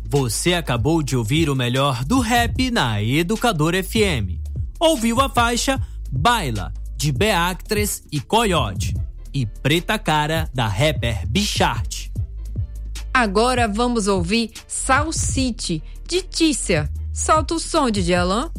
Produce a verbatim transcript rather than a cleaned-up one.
Você acabou de ouvir o melhor do rap na Educador F M. Ouviu a faixa Baila, de Beatriz e Coyote, e Preta Cara, da rapper Bichart. Agora vamos ouvir Sal City, de Tícia. Solta o som, D J Alan.